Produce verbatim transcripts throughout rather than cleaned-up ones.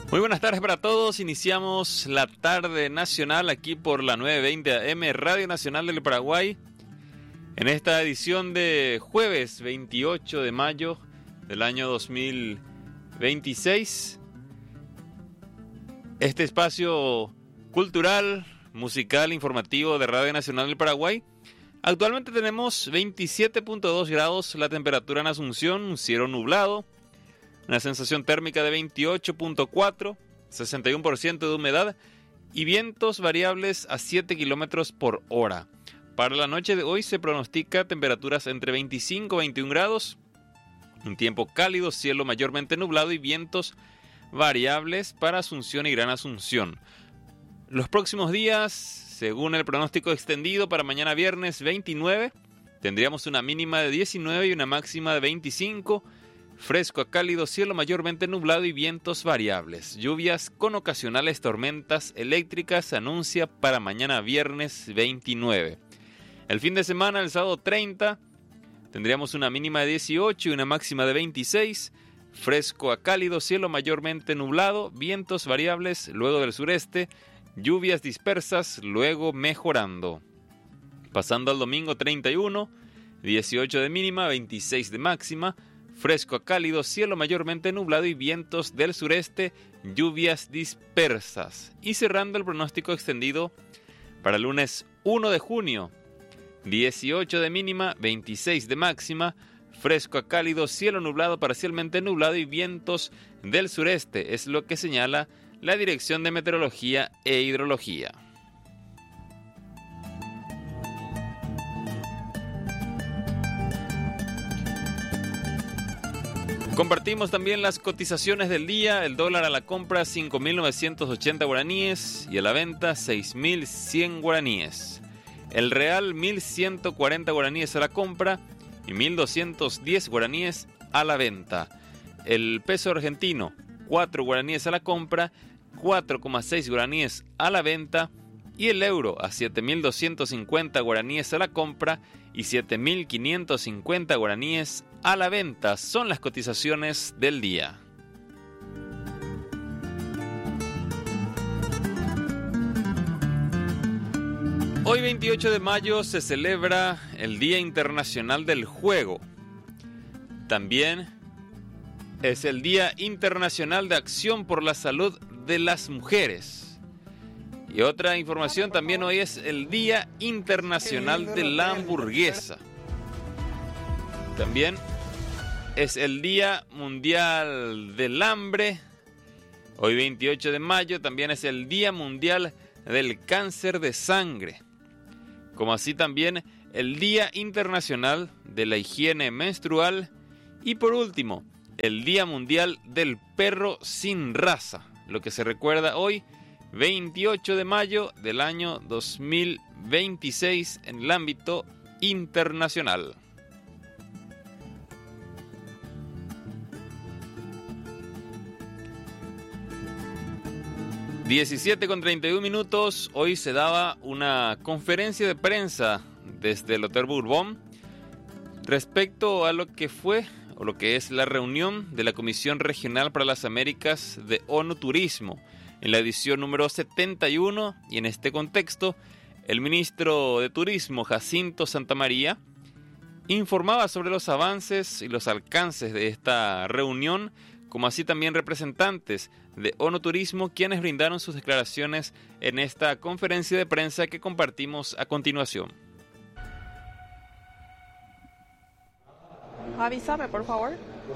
Muy buenas tardes para todos. Iniciamos la tarde nacional aquí por la nueve veinte A M Radio Nacional del Paraguay. En esta edición de jueves veintiocho de mayo del año dos mil veintiséis. Este espacio cultural, musical, informativo de Radio Nacional del Paraguay. Actualmente tenemos veintisiete punto dos grados la temperatura en Asunción, un cielo nublado. Una sensación térmica de veintiocho punto cuatro, sesenta y uno por ciento de humedad y vientos variables a siete kilómetros por hora. Para la noche de hoy se pronostica temperaturas entre veinticinco y veintiún grados, un tiempo cálido, cielo mayormente nublado y vientos variables para Asunción y Gran Asunción. Los próximos días, según el pronóstico extendido para mañana viernes veintinueve, tendríamos una mínima de diecinueve y una máxima de veinticinco. Fresco a cálido, cielo mayormente nublado y vientos variables. Lluvias con ocasionales tormentas eléctricas se anuncia para mañana viernes veintinueve. El fin de semana, el sábado treinta, tendríamos una mínima de dieciocho y una máxima de veintiséis. Fresco a cálido, cielo mayormente nublado, vientos variables, luego del sureste, lluvias dispersas, luego mejorando. Pasando al domingo treinta y uno, dieciocho de mínima, veintiséis de máxima. Fresco a cálido, cielo mayormente nublado y vientos del sureste, lluvias dispersas. Y cerrando el pronóstico extendido para el lunes uno de junio, dieciocho de mínima, veintiséis de máxima, fresco a cálido, cielo nublado, parcialmente nublado y vientos del sureste. Es lo que señala la Dirección de Meteorología e Hidrología. Compartimos también las cotizaciones del día. El dólar a la compra cinco mil novecientos ochenta guaraníes y a la venta seis mil cien guaraníes. El real mil ciento cuarenta guaraníes a la compra y mil doscientos diez guaraníes a la venta. El peso argentino cuatro guaraníes a la compra, cuatro coma seis guaraníes a la venta. Y el euro a siete mil doscientos cincuenta guaraníes a la compra y siete mil quinientos cincuenta guaraníes a la venta. Son las cotizaciones del día. Hoy veintiocho de mayo se celebra el Día Internacional del Juego. También es el Día Internacional de Acción por la Salud de las Mujeres. Y otra información, también hoy es el Día Internacional de la Hamburguesa. También es el Día Mundial del Hambre. Hoy veintiocho de mayo también es el Día Mundial del Cáncer de Sangre. Como así también el Día Internacional de la Higiene Menstrual. Y por último, el Día Mundial del Perro Sin Raza. Lo que se recuerda hoy, veintiocho de mayo del año dos mil veintiséis en el ámbito internacional. diecisiete con treinta y uno minutos. Hoy se daba una conferencia de prensa desde el Hotel Bourbon respecto a lo que fue o lo que es la reunión de la Comisión Regional para las Américas de ONU Turismo en la edición número setenta y uno, y en este contexto el ministro de Turismo Jacinto Santamaría informaba sobre los avances y los alcances de esta reunión, como así también representantes de ONU Turismo, quienes brindaron sus declaraciones en esta conferencia de prensa que compartimos a continuación. Avísame, por favor.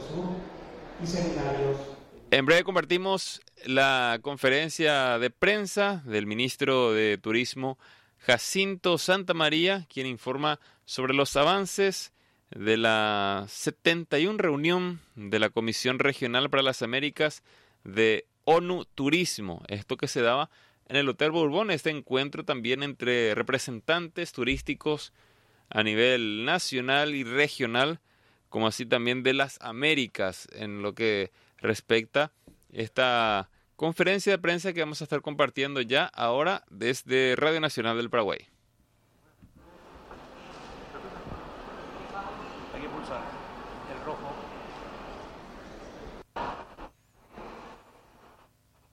En breve compartimos la conferencia de prensa del ministro de Turismo Jacinto Santamaría, quien informa sobre los avances de la setenta y una reunión de la Comisión Regional para las Américas de ONU Turismo. Esto que se daba en el Hotel Bourbon, este encuentro también entre representantes turísticos a nivel nacional y regional, como así también de las Américas, en lo que respecta esta conferencia de prensa que vamos a estar compartiendo ya ahora desde Radio Nacional del Paraguay. Hay que pulsar el rojo.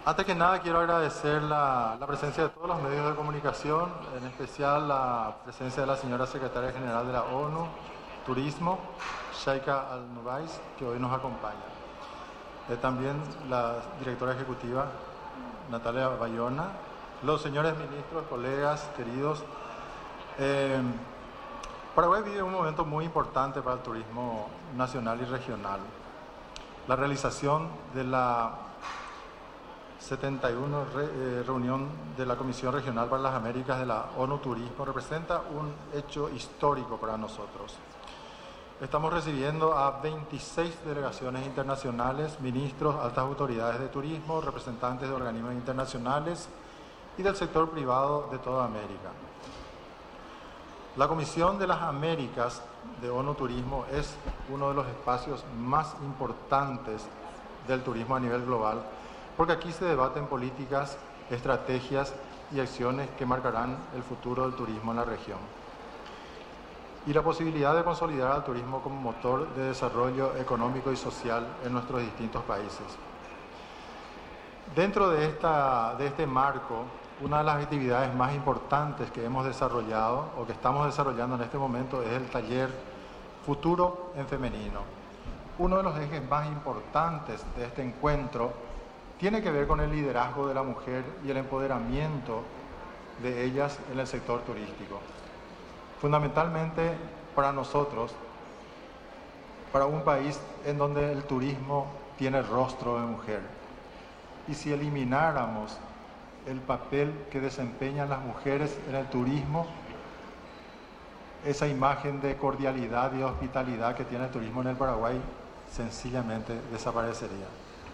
Antes que nada quiero agradecer la, la presencia de todos los medios de comunicación, en especial la presencia de la señora Secretaria General de la ONU, Turismo, Sheikha Al-Nubais, que hoy nos acompaña. Eh, también la directora ejecutiva, Natalia Bayona, los señores ministros, colegas, queridos. Eh, Paraguay vive un momento muy importante para el turismo nacional y regional. La realización de la setenta y una re, eh, reunión de la Comisión Regional para las Américas de la ONU Turismo representa un hecho histórico para nosotros. Estamos recibiendo a veintiséis delegaciones internacionales, ministros, altas autoridades de turismo, representantes de organismos internacionales y del sector privado de toda América. La Comisión de las Américas de ONU Turismo es uno de los espacios más importantes del turismo a nivel global, porque aquí se debaten políticas, estrategias y acciones que marcarán el futuro del turismo en la región. Y la posibilidad de consolidar al turismo como motor de desarrollo económico y social en nuestros distintos países. Dentro de, esta, de este marco, una de las actividades más importantes que hemos desarrollado o que estamos desarrollando en este momento es el taller Futuro en Femenino. Uno de los ejes más importantes de este encuentro tiene que ver con el liderazgo de la mujer y el empoderamiento de ellas en el sector turístico. Fundamentalmente para nosotros, para un país en donde el turismo tiene rostro de mujer. Y si elimináramos el papel que desempeñan las mujeres en el turismo, esa imagen de cordialidad y hospitalidad que tiene el turismo en el Paraguay sencillamente desaparecería.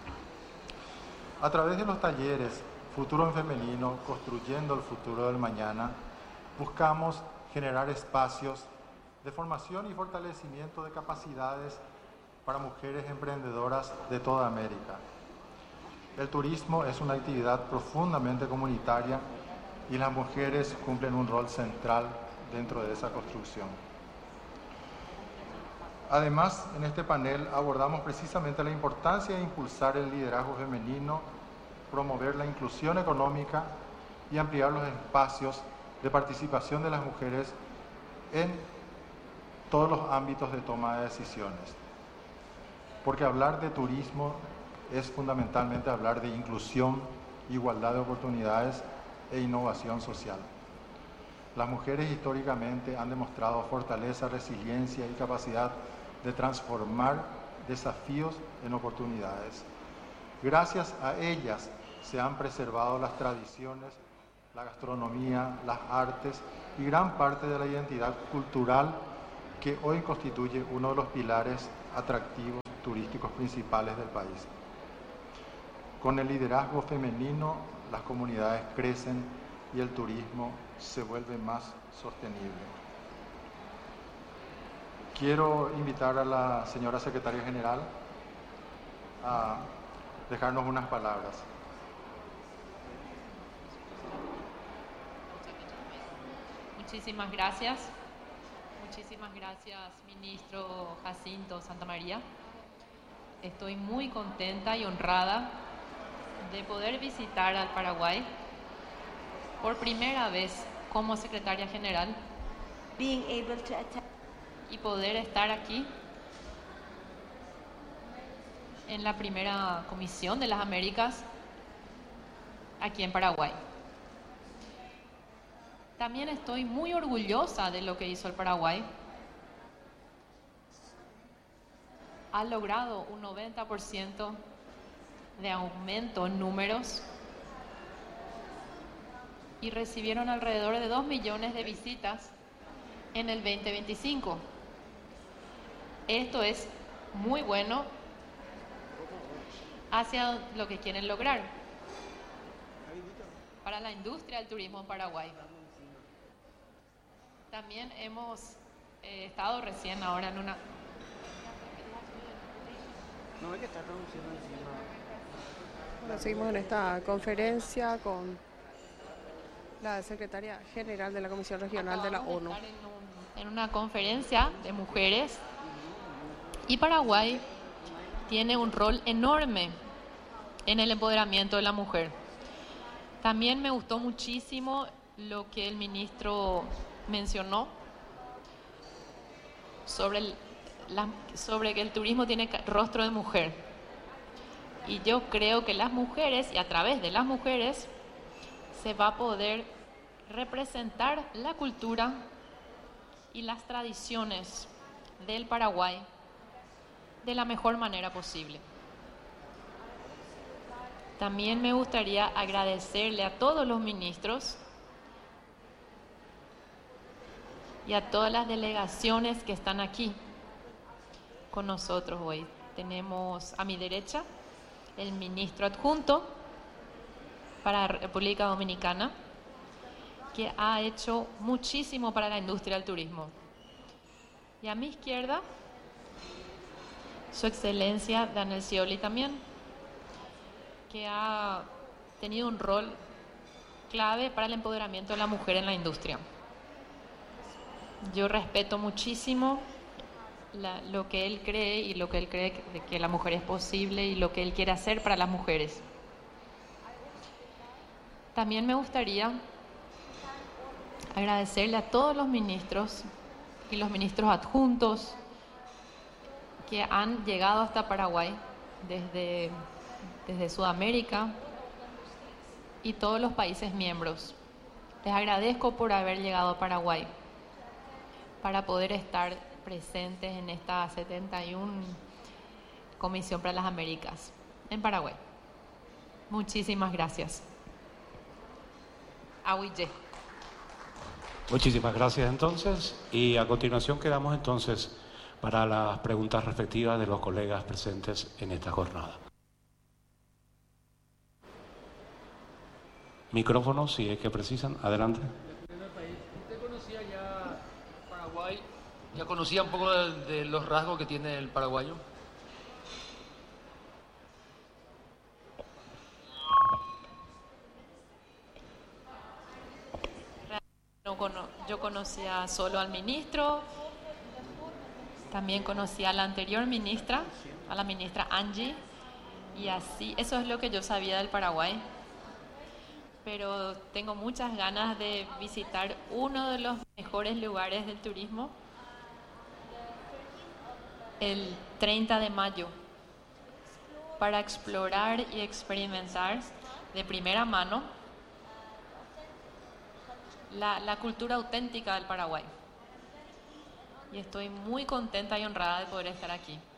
A través de los talleres Futuro en Femenino, Construyendo el Futuro del Mañana, buscamos generar espacios de formación y fortalecimiento de capacidades para mujeres emprendedoras de toda América. El turismo es una actividad profundamente comunitaria y las mujeres cumplen un rol central dentro de esa construcción. Además, en este panel abordamos precisamente la importancia de impulsar el liderazgo femenino, promover la inclusión económica y ampliar los espacios de participación de las mujeres en todos los ámbitos de toma de decisiones. Porque hablar de turismo es fundamentalmente hablar de inclusión, igualdad de oportunidades e innovación social. Las mujeres históricamente han demostrado fortaleza, resiliencia y capacidad de transformar desafíos en oportunidades. Gracias a ellas se han preservado las tradiciones, la gastronomía, las artes y gran parte de la identidad cultural que hoy constituye uno de los pilares atractivos turísticos principales del país. Con el liderazgo femenino, las comunidades crecen y el turismo se vuelve más sostenible. Quiero invitar a la señora Secretaria General a dejarnos unas palabras. Muchísimas gracias. Muchísimas gracias, ministro Jacinto Santamaría. Estoy muy contenta y honrada de poder visitar al Paraguay por primera vez como secretaria general being able to attend y poder estar aquí en la primera comisión de las Américas aquí en Paraguay. También estoy muy orgullosa de lo que hizo el Paraguay. Ha logrado un noventa por ciento de aumento en números y recibieron alrededor de dos millones de visitas en el veinte veinticinco. Esto es muy bueno hacia lo que quieren lograr para la industria del turismo en Paraguay. También hemos eh, estado recién ahora en una... No, hay que estar traduciendo encima. Bueno, seguimos en esta conferencia con la secretaria general de la Comisión Regional de la Acabamos ONU. estar en, un- en una conferencia de mujeres y Paraguay tiene un rol enorme en el empoderamiento de la mujer. También me gustó muchísimo lo que el ministro mencionó sobre, el, la, sobre que el turismo tiene rostro de mujer. Y yo creo que las mujeres, y a través de las mujeres, se va a poder representar la cultura y las tradiciones del Paraguay de la mejor manera posible. También me gustaría agradecerle a todos los ministros y a todas las delegaciones que están aquí con nosotros hoy. Tenemos a mi derecha el ministro adjunto para la República Dominicana, que ha hecho muchísimo para la industria del turismo. Y a mi izquierda, Su Excelencia Daniel Scioli también, que ha tenido un rol clave para el empoderamiento de la mujer en la industria. Yo respeto muchísimo la, lo que él cree y lo que él cree de que la mujer es posible y lo que él quiere hacer para las mujeres. También me gustaría agradecerle a todos los ministros y los ministros adjuntos que han llegado hasta Paraguay desde, desde Sudamérica y todos los países miembros. Les agradezco por haber llegado a Paraguay para poder estar presentes en esta setenta y una Comisión para las Américas en Paraguay. Muchísimas gracias. Ahuille. Muchísimas gracias entonces, y a continuación quedamos entonces para las preguntas respectivas de los colegas presentes en esta jornada. Micrófonos, si es que precisan, adelante. ¿Usted conocía ya Paraguay? ¿Ya conocía un poco de, de los rasgos que tiene el paraguayo? No, cono- yo conocía solo al ministro, también conocía a la anterior ministra, a la ministra Angie, y así, eso es lo que yo sabía del Paraguay. Pero tengo muchas ganas de visitar uno de los mejores lugares del turismo el treinta de mayo para explorar y experimentar de primera mano la, la cultura auténtica del Paraguay. Y estoy muy contenta y honrada de poder estar aquí.